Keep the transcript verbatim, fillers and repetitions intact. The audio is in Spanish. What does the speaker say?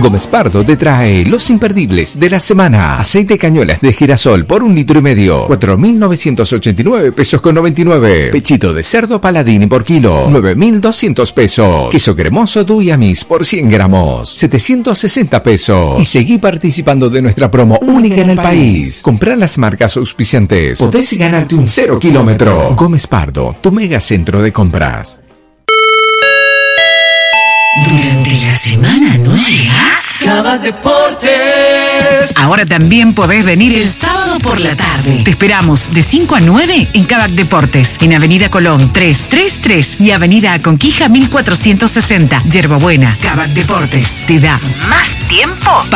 Gómez Pardo te trae los imperdibles de la semana. Aceite Cañolas de girasol por un litro y medio, cuatro mil novecientos ochenta y nueve pesos con noventa y nueve. Pechito de cerdo Paladini por kilo, nueve mil doscientos pesos. Queso cremoso Duyamis por cien gramos, setecientos sesenta pesos. Y seguí participando de nuestra promo única en el país. Comprar las marcas auspiciantes. Podés ganarte un cero kilómetro. Gómez Pardo, tu mega centro de compras. ¿Durante la semana no llegas? Kavak Deportes. Ahora también podés venir el sábado por la tarde. Te esperamos de cinco a nueve en Kavak Deportes, en Avenida Colón trescientos treinta y tres y Avenida Conquija mil cuatrocientos sesenta. Yerba Buena. Kavak Deportes te da más tiempo